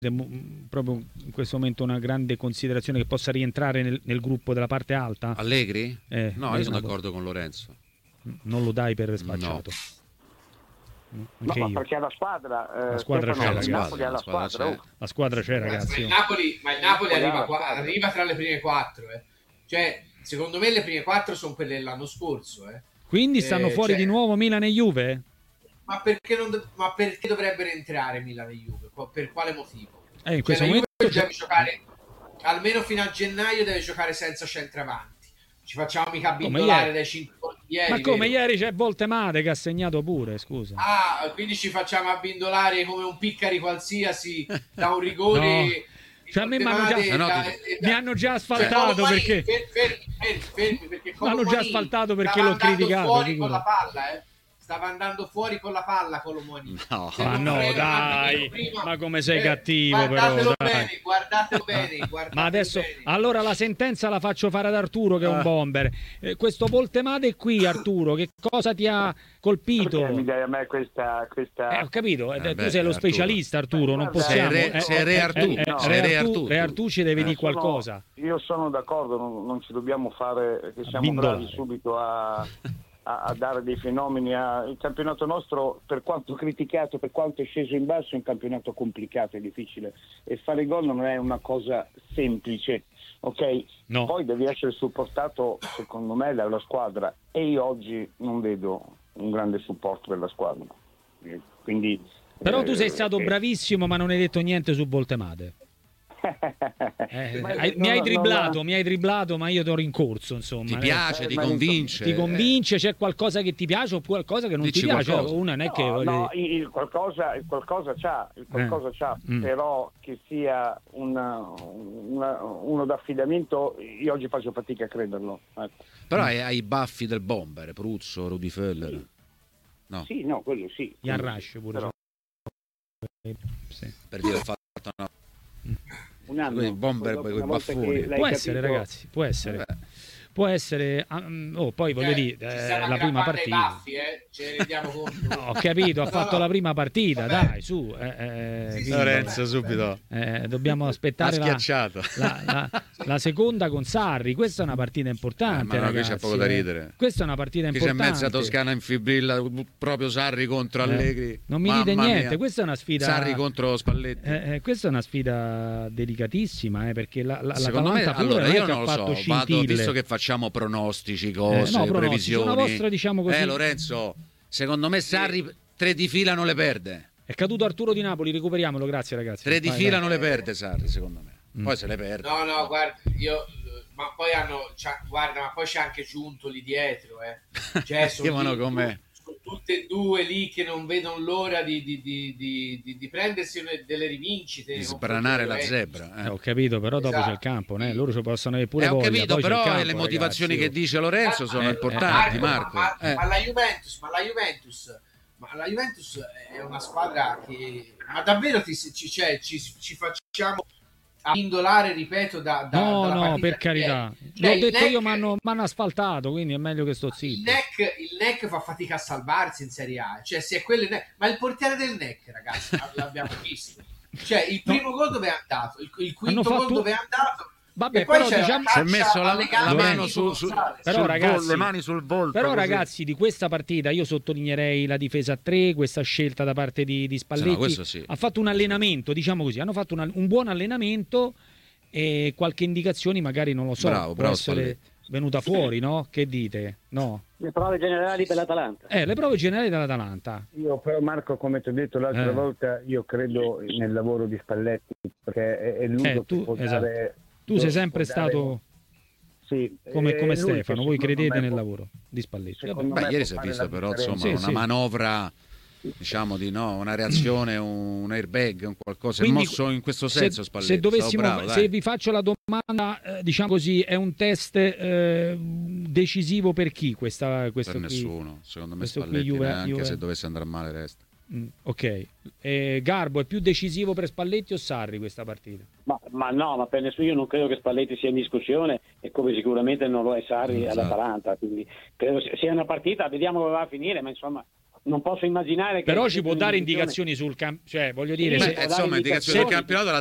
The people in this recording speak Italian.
proprio in questo momento una grande considerazione che possa rientrare nel gruppo della parte alta? Allegri? No, io sono d'accordo con Lorenzo. Non lo dai per spacciato? No, ma perché la squadra c'è, ragazzi. Napoli ha la squadra. La squadra c'è, ragazzi. Ma il Napoli arriva tra le prime 4. Cioè, secondo me le prime 4 sono quelle dell'anno scorso. Quindi stanno fuori di nuovo Milan e Juve? Ma perché dovrebbero entrare Milan e Juve? Per quale motivo? In questo la momento Juve deve giocare almeno fino a gennaio, deve giocare senza centravanti. Ci facciamo mica abbindolare dai 5 gol di ieri. Ma come ieri c'è Voltemade che ha segnato pure, scusa. Quindi ci facciamo abbindolare come un piccari qualsiasi da un rigore. No. Cioè a me mi hanno già asfaltato perché fermi perché mi hanno già asfaltato perché l'ho criticato fuori con la palla, stava andando fuori con la palla Colomoni. Dai, ma come sei cattivo però, guardatelo bene. Ma adesso allora la sentenza la faccio fare ad Arturo che è un bomber. Questo Voltemade qui, Arturo, che cosa ti ha colpito? Perché mi dai a me questa... ho capito, tu sei lo specialista, Arturo, non possiamo. Sei Re Artù. Re Artù ci deve dire qualcosa. Io sono d'accordo, non ci dobbiamo fare che siamo bravi subito a dare dei fenomeni. Il campionato nostro, per quanto criticato, per quanto è sceso in basso, è un campionato complicato e difficile, e fare gol non è una cosa semplice, ok? No. Poi devi essere supportato, secondo me, dalla squadra, e io oggi non vedo un grande supporto della squadra, quindi però tu sei stato bravissimo, ma non hai detto niente su Voltemade. Mi hai dribblato, ma io ti ho rincorso, insomma. Ti piace, ti convince? Ti convince? C'è qualcosa che ti piace o qualcosa che non ti piace? Qualcosa c'ha, però che sia uno d'affidamento, io oggi faccio fatica a crederlo. Ecco. Però hai i baffi del bomber, Pruzzo, Rudy Feller. No. Sì, no, quello sì. Ian Rush pure. Però... Sì. Per dire fatto un anno, il bomber con i baffoni. Può essere, ragazzi, può essere. Può essere, poi voglio dire, la prima partita. Baffi, ce ne rendiamo conto. No, ho capito, ha fatto la prima partita, dai, su. Lorenzo subito. Dobbiamo aspettare la seconda con Sarri. Questa è una partita importante, ma ragazzi. C'è poco da ridere. Questa è una partita importante. C'è mezza Toscana in fibrilla, proprio Sarri contro Allegri. Non mi dite niente, mia. Questa è una sfida. Sarri contro Spalletti. Questa è una sfida delicatissima, perché secondo me, allora io non lo so, visto che facciamo pronostici, cose, previsioni. Una vostra, diciamo così. Lorenzo, secondo me Sarri 3 di fila non le perde. È caduto Arturo Di Napoli, recuperiamolo, grazie ragazzi. 3 di fila non le perde Sarri, secondo me. Poi se le perde. No, guarda, ma poi c'è anche Giunto lì dietro, Cioè, sono come tutte e due lì che non vedono l'ora di prendersi delle rivincite, di sbranare la zebra. Ho capito, però dopo c'è il campo, loro ci possono avere pure voglia. Ho capito, poi però campo, le motivazioni ragazzi, che dice Lorenzo sono importanti, Marco. Ma la Juventus è una squadra che, ma davvero ci facciamo indolare, ripeto, no, per carità, l'ho detto io, mi hanno asfaltato, quindi è meglio che sto zitto. Il NEC fa fatica a salvarsi in Serie A, cioè se è quello ma il portiere del NEC, ragazzi, l'abbiamo visto, cioè il primo gol dove è andato, il quinto gol dove è andato. Vabbè, però diciamo si è messo la mano le mani sul volto. Però ragazzi, di questa partita io sottolineerei la difesa a 3, questa scelta da parte di Spalletti. Sì. Ha fatto un allenamento, diciamo così, hanno fatto un buon allenamento, e qualche indicazione magari, non lo so, può essere venuta fuori, no? Che dite? No? Le prove generali per l'Atalanta. Le prove generali dell'Atalanta. Io però, Marco, come ti ho detto l'altra volta, io credo nel lavoro di Spalletti, perché è lui che può dare... Tu sei sempre stato come Stefano, voi credete nel lavoro di Spalletti. Ieri si è visto però una manovra, diciamo una reazione, un airbag, un qualcosa. Quindi, è mosso in questo senso Spalletti. Se vi faccio la domanda, diciamo così, è un test decisivo per chi? Per nessuno, secondo me Spalletti, anche se dovesse andare male resta. Ok, Garbo, è più decisivo per Spalletti o Sarri questa partita? Ma per nessuno, io non credo che Spalletti sia in discussione, e come sicuramente non lo è Sarri all'Atalanta, quindi credo sia una partita, vediamo come va a finire, ma insomma non posso immaginare che però ci può dare indicazioni sul campo, cioè voglio dire, insomma, indicazioni del campionato